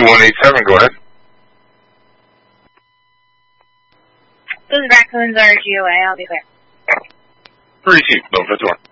2187, go ahead. Those raccoons are GOA, I'll be quick. 32, don't touch one.